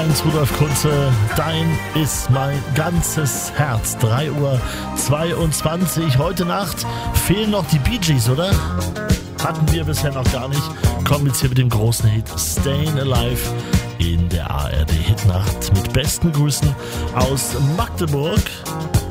1, Rudolf Kunze, dein ist mein ganzes Herz. 3:22 Uhr. Heute Nacht fehlen noch die Bee Gees, oder? Hatten wir bisher noch gar nicht. Kommen jetzt hier mit dem großen Hit Stayin' Alive in der ARD Hitnacht. Mit besten Grüßen aus Magdeburg.